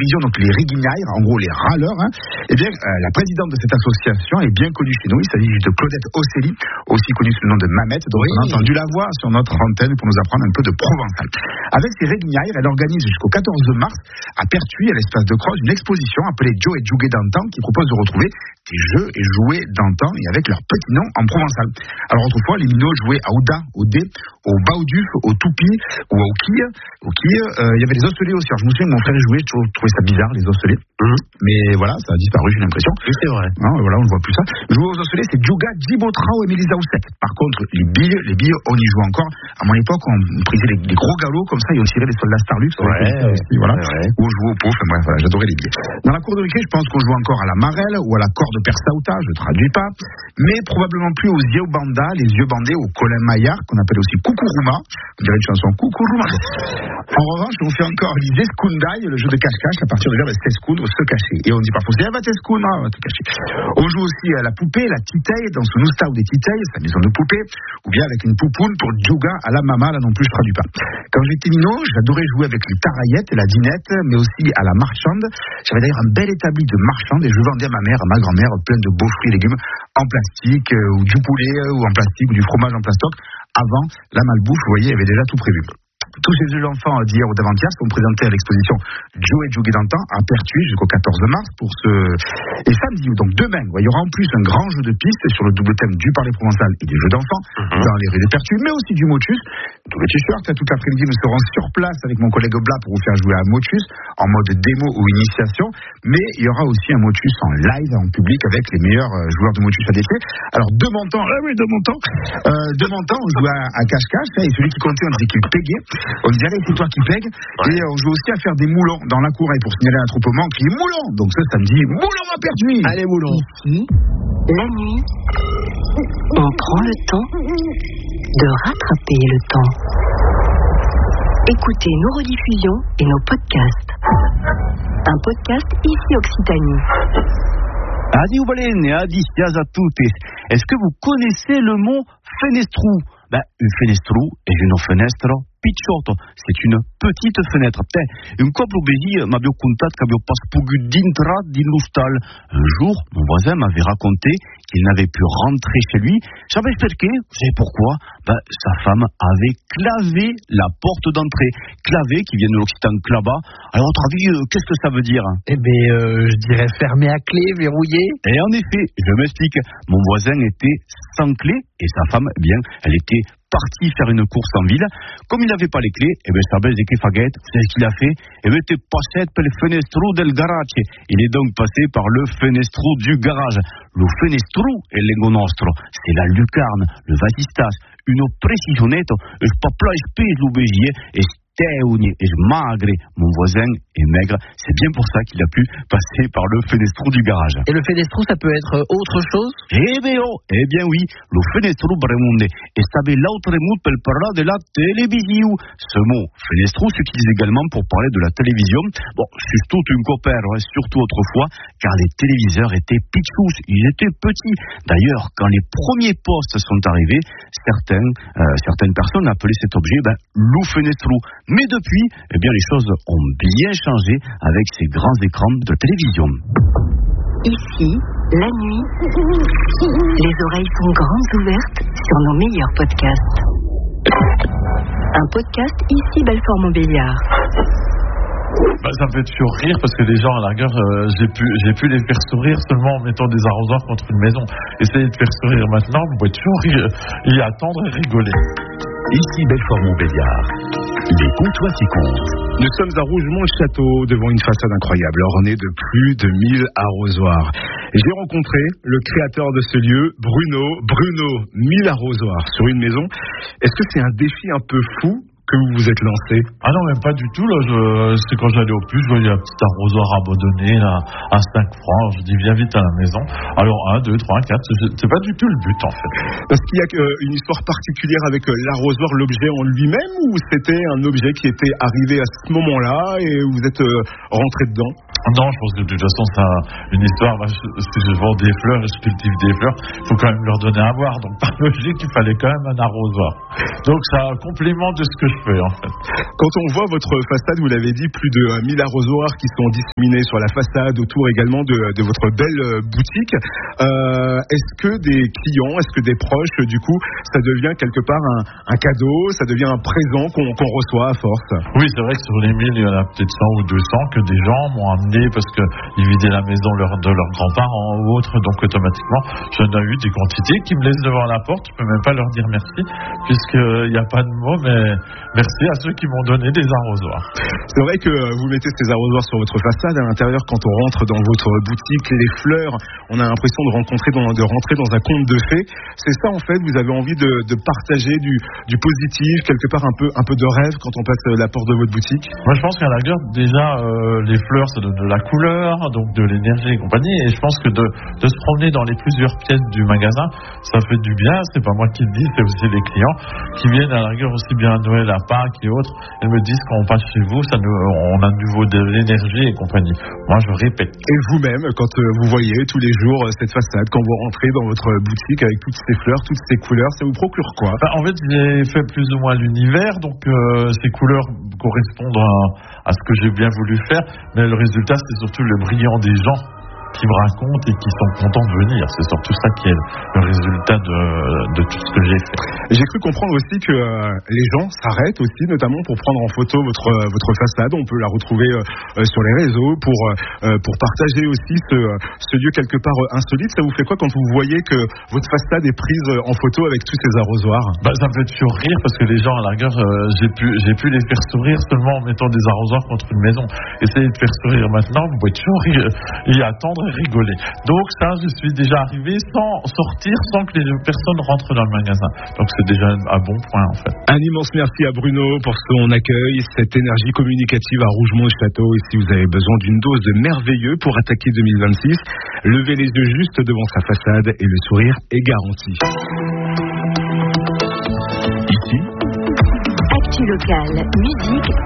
dérision, donc les Riguignaires, en gros les râleurs. Eh bien, la présidente de cette association est bien connue chez nous. Il s'agit de Claudette Ocelli, aussi connue sous le nom de Mamette, dont on a entendu la voix sur notre antenne pour nous apprendre un peu de provençal. Avec ces Riguignaires, elle organise jusqu'au 14 mars à Pertuis, à l'espace de Croze, une exposition appelée Joe et Jouguet d'antan, qui propose de retrouver des jeux et jouets d'antan et avec leur petit nom en provençal. Alors autrefois, les minots jouaient à Ouda, au dé, au bauduf, au toupi ou au quille. Il y avait les osselets aussi. Alors, je me souviens que mon frère jouait, je trouvais ça bizarre, les osselets. Mais voilà, ça a disparu, j'ai l'impression. Oui, c'est vrai. Non, voilà, on ne voit plus ça. Jouer aux osselets, c'est Djouga, Djibotrao et Mélisa Oussek. Par contre, les billes, on y joue encore. À mon époque, on prisait les gros galops comme ça et on tirait les soldats Starlux. Aussi, voilà. Ou on jouait au pouf. Enfin, bref, voilà, j'adorais les billes. Dans la cour de récré, je pense qu'on joue encore à la marelle ou à la corde persauta, je ne traduis pas. Mais probablement plus aux yeux banda, les yeux bandés, au Colin Maillard, qu'on appelle aussi Kukuruma. On dirait une chanson Kukuruma. En revanche, on fait encore les escundailles, le jeu de cache-cache, à partir du verbe escun, se cacher. Et on dit parfois, va te cacher. On joue aussi à la poupée, la titaille, dans son ousta ou des titailles, sa maison de poupée, ou bien avec une poupoune pour Djouga à la mama, là non plus, je traduis pas. Quand j'étais minot, j'adorais jouer avec les taraillettes et la dinette, mais aussi à la marchande. J'avais d'ailleurs un bel établi de marchande et je vendais à ma mère, à ma grand-mère, plein de beaux fruits et légumes en plastique, ou du poulet, ou en plastique, ou du fromage en plastoc. Avant la malbouffe, vous voyez, il y avait déjà tout prévu. Tous ces jeux d'enfants d'hier ou d'avant-hier sont présentés à l'exposition Joe et Jouguet d'antan à Pertuis jusqu'au 14 mars Et samedi, donc demain, il y aura en plus un grand jeu de piste sur le double thème du parler provençal et des jeux d'enfants dans les rues de Pertuis, mais aussi du motus. Tous les t-shirts, toute l'après-midi, nous serons sur place avec mon collègue Blas pour vous faire jouer à motus en mode démo ou initiation. Mais il y aura aussi un motus en live, en public, avec les meilleurs joueurs de motus à défier. Alors, de mon temps, on joue à cache-cache, et celui qui comptait, on disait qu'il pégait. On disait, allez, c'est toi qui pègue. Et on joue aussi à faire des moulons dans la cour et pour signaler à un attroupement qui est moulon. Donc ce samedi, moulon à Pertuis. Allez, moulon. Ici, la nuit, on prend le temps de rattraper le temps. Écoutez nos rediffusions et nos podcasts. Un podcast ici Occitanie. Adieu Baleine, adieu à toutes. Est-ce que vous connaissez le mot fenestrou? Une fenestrou est une fenêtre picciotto, c'est une petite fenêtre. Un couple obéi m'avait contat qu'avait pas pogu d'intra d'illustral. Un jour, mon voisin m'avait raconté qu'il n'avait pu rentrer chez lui. J'avais expliqué, vous savez pourquoi? Sa femme avait clavé la porte d'entrée. Clavé, qui vient de l'occitan clava. Alors, à votre avis, qu'est-ce que ça veut dire? Je dirais fermé à clé, verrouillé. Et en effet, je m'explique. Mon voisin était sans clé et sa femme, elle était parti faire une course en ville. Comme il n'avait pas les clés, sa belle des faguette, vous savez ce qu'il a fait? Il était passé per le fenestro del garage. Il est donc passé par le fenestro du garage. Le fenestro è lengo nostro, c'est la lucarne, le vasistas, une précisionette, et pas plat espèce l'obégier, et teuni et magre. Mon voisin est maigre, c'est bien pour ça qu'il a pu passer par le fenestro du garage. Et le fenestro, ça peut être autre chose? Eh bien oui, le fenestro bremonde est sabe l'autre mot per parler de la télévision. Ce mot fenestro s'utilise également pour parler de la télévision. Bon, c'est tout une copère, surtout autrefois, car les téléviseurs étaient pitchous, ils étaient petits. D'ailleurs, quand les premiers postes sont arrivés, certaines personnes appelaient cet objet le fenestro. Mais depuis, les choses ont bien changé avec ces grands écrans de télévision. Ici, la nuit, les oreilles sont grandes ouvertes sur nos meilleurs podcasts. Un podcast ici Belfort-Montbéliard. Ça me fait toujours rire parce que les gens, à la rigueur, j'ai pu les faire sourire seulement en mettant des arrosoirs contre une maison. Essayez de faire sourire maintenant, vous pouvez toujours y attendre et rigoler. Ici Belfort-Montbéliard, les comptoirs qui comptent. Nous sommes à Rougemont-le-Château, devant une façade incroyable, ornée de plus de 1000 arrosoirs. J'ai rencontré le créateur de ce lieu, Bruno, 1000 arrosoirs sur une maison. Est-ce que c'est un défi un peu fou que vous vous êtes lancé? Ah non, même pas du tout. Là, c'est quand j'allais au puce, je voyais un petit arrosoir abandonné là, à 5 francs. Je dis, viens vite à la maison. Alors, 1, 2, 3, 4, c'est pas du tout le but en fait. Parce qu'il y a une histoire particulière avec l'arrosoir, l'objet en lui-même, ou c'était un objet qui était arrivé à ce moment-là et vous êtes rentré dedans? Non, je pense que de toute façon, c'est une histoire. Si je vends des fleurs et je cultive des fleurs, il faut quand même leur donner à boire. Donc, par logique, il fallait quand même un arrosoir. Donc, c'est un complément de ce que je fais, en fait. Quand on voit votre façade, vous l'avez dit, plus de 1000 arrosoirs qui sont disséminés sur la façade, autour également de votre belle boutique. Est-ce que des clients, est-ce que des proches, du coup, ça devient quelque part un cadeau, ça devient un présent qu'on reçoit à force? Oui, c'est vrai que sur les 1000, il y en a peut-être 100 ou 200 que des gens m'ont amené parce qu'ils vidaient la maison de leurs grands-parents ou autres, donc automatiquement, j'en ai eu des quantités qui me laissent devant la porte. Je peux même pas leur dire merci, puisqu'il n'y a pas de mots, mais merci à ceux qui m'ont donné des arrosoirs. C'est vrai que vous mettez ces arrosoirs sur votre façade. À l'intérieur, quand on rentre dans votre boutique, les fleurs, on a l'impression de rentrer dans un conte de fées. C'est ça, en fait, vous avez envie de partager du positif, quelque part un peu de rêve quand on passe la porte de votre boutique? Moi, je pense qu'à la rigueur, déjà, les fleurs, ça donne de la couleur, donc de l'énergie et compagnie. Et je pense que de se promener dans les plusieurs pièces du magasin, ça fait du bien. C'est pas moi qui le dis, c'est aussi les clients qui viennent à la rigueur aussi bien à Noël, à Pâques et autres. Ils me disent quand on passe chez vous, on a de nouveau de l'énergie et compagnie. Moi, je répète. Et vous-même, quand vous voyez tous les jours cette façade, quand vous rentrez dans votre boutique avec toutes ces fleurs, toutes ces couleurs, ça vous procure quoi? En fait, j'ai fait plus ou moins l'univers, donc ces couleurs correspondent à ce que j'ai bien voulu faire, mais le résultat, c'est surtout le brillant des gens qui me racontent et qui sont contents de venir. C'est surtout ça qui est le résultat de tout ce que j'ai fait. J'ai cru comprendre aussi que les gens s'arrêtent aussi, notamment pour prendre en photo votre façade. On peut la retrouver sur les réseaux pour partager aussi ce lieu quelque part insolite. Ça vous fait quoi quand vous voyez que votre façade est prise en photo avec tous ces arrosoirs? Ça me fait toujours rire parce que les gens, à la rigueur, j'ai pu les faire sourire seulement en mettant des arrosoirs contre une maison. Essayez de faire sourire maintenant, vous pouvez toujours y attendre et rigoler. Donc ça, je suis déjà arrivé sans sortir, sans que les personnes rentrent dans le magasin. Donc c'est déjà un bon point, en fait. Un immense merci à Bruno pour son accueil, cette énergie communicative à Rougemont-le-Château. Et si vous avez besoin d'une dose de merveilleux pour attaquer 2026, levez les yeux juste devant sa façade et le sourire est garanti. Ici, Actu locale, musique,